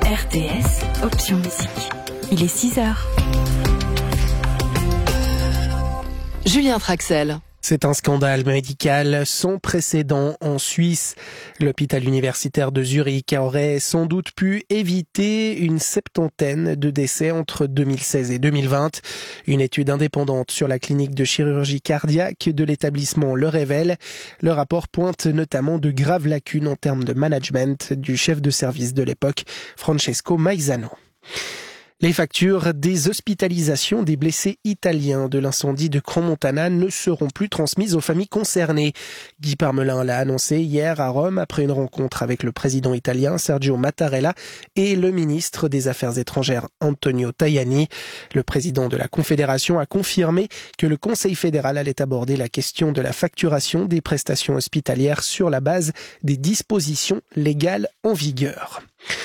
RTS, option musique. Il est 6h. Julien Traxel. C'est un scandale médical sans précédent en Suisse. L'hôpital universitaire de Zurich aurait sans doute pu éviter une septantaine de décès entre 2016 et 2020. Une étude indépendante sur la clinique de chirurgie cardiaque de l'établissement le révèle. Le rapport pointe notamment de graves lacunes en termes de management du chef de service de l'époque, Francesco Maisano. Les factures des hospitalisations des blessés italiens de l'incendie de Crans-Montana ne seront plus transmises aux familles concernées. Guy Parmelin l'a annoncé hier à Rome après une rencontre avec le président italien Sergio Mattarella et le ministre des Affaires étrangères Antonio Tajani. Le président de la Confédération a confirmé que le Conseil fédéral allait aborder la question de la facturation des prestations hospitalières sur la base des dispositions légales en vigueur.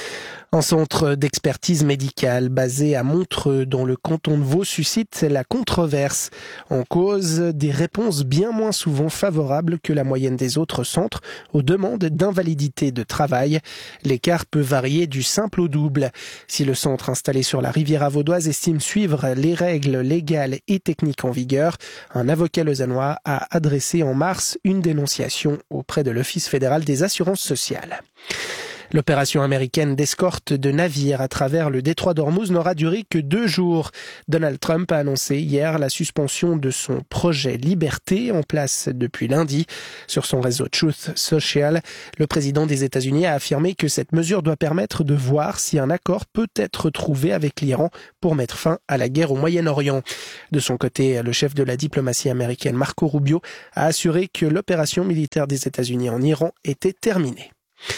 Un centre d'expertise médicale basé à Montreux dans le canton de Vaud suscite la controverse. En cause, des réponses bien moins souvent favorables que la moyenne des autres centres aux demandes d'invalidité de travail. L'écart peut varier du simple au double. Si le centre installé sur la Riviera vaudoise estime suivre les règles légales et techniques en vigueur, un avocat lausannois a adressé en mars une dénonciation auprès de l'Office fédéral des assurances sociales. L'opération américaine d'escorte de navires à travers le détroit d'Ormuz n'aura duré que 2 jours. Donald Trump a annoncé hier la suspension de son projet Liberté en place depuis lundi. Sur son réseau Truth Social, le président des États-Unis a affirmé que cette mesure doit permettre de voir si un accord peut être trouvé avec l'Iran pour mettre fin à la guerre au Moyen-Orient. De son côté, le chef de la diplomatie américaine Marco Rubio a assuré que l'opération militaire des États-Unis en Iran était terminée.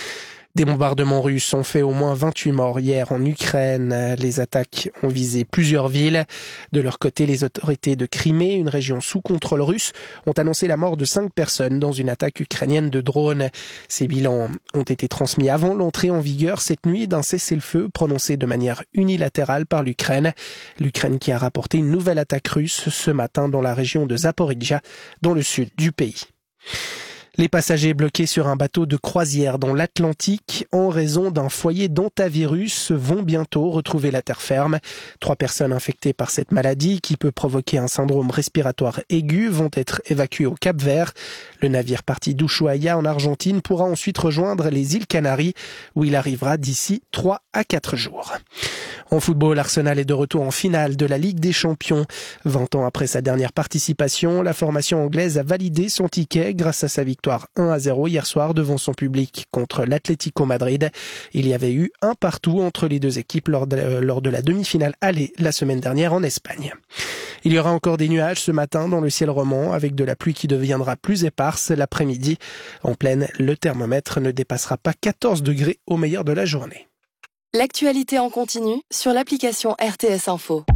Des bombardements russes ont fait au moins 28 morts hier en Ukraine. Les attaques ont visé plusieurs villes. De leur côté, les autorités de Crimée, une région sous contrôle russe, ont annoncé la mort de 5 personnes dans une attaque ukrainienne de drones. Ces bilans ont été transmis avant l'entrée en vigueur cette nuit d'un cessez-le-feu prononcé de manière unilatérale par l'Ukraine. L'Ukraine qui a rapporté une nouvelle attaque russe ce matin dans la région de Zaporijia, dans le sud du pays. Les passagers bloqués sur un bateau de croisière dans l'Atlantique en raison d'un foyer d'hantavirus vont bientôt retrouver la terre ferme. 3 personnes infectées par cette maladie qui peut provoquer un syndrome respiratoire aigu vont être évacuées au Cap-Vert. Le navire parti d'Ushuaia en Argentine pourra ensuite rejoindre les îles Canaries où il arrivera d'ici 3 à 4 jours. En football, Arsenal est de retour en finale de la Ligue des Champions. 20 ans après sa dernière participation, la formation anglaise a validé son ticket grâce à sa victoire 1-0 hier soir devant son public contre l'Atlético Madrid. Il y avait eu un partout entre les deux équipes lors de la demi-finale aller la semaine dernière en Espagne. Il y aura encore des nuages ce matin dans le ciel roman avec de la pluie qui deviendra plus éparse l'après-midi. En pleine, le thermomètre ne dépassera pas 14 degrés au meilleur de la journée. L'actualité en continu sur l'application RTS Info.